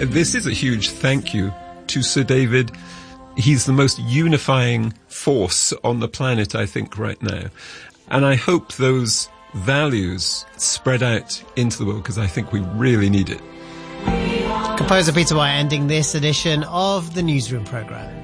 This is a huge thank you to Sir David. He's the most unifying force on the planet, I think, right now. And I hope those values spread out into the world, because I think we really need it. Composer Peter White ending this edition of the Newsroom programme.